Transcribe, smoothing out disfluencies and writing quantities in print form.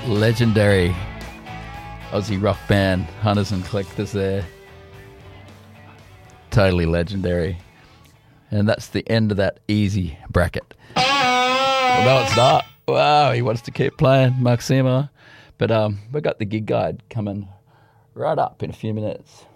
Legendary Aussie rock band, Hunters and Collectors there. Totally legendary. And that's the end of that easy bracket. Well, no, it's not. Wow, he wants to keep playing, Mark Seymour. But we've got the gig guide coming right up in a few minutes.